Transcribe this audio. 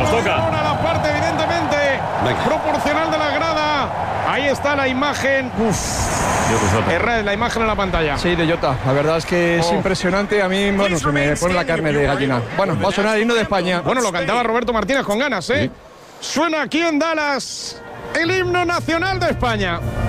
Nos toca. A la parte, evidentemente, proporcional de la grada. Ahí está la imagen. La imagen en la pantalla. Sí, de Jota. La verdad es que es impresionante. A mí, bueno, se me pone la carne de gallina. Bueno, va a sonar el himno de España. Bueno, lo cantaba Roberto Martínez con ganas, ¿eh? Sí. Suena aquí en Dallas el himno nacional de España.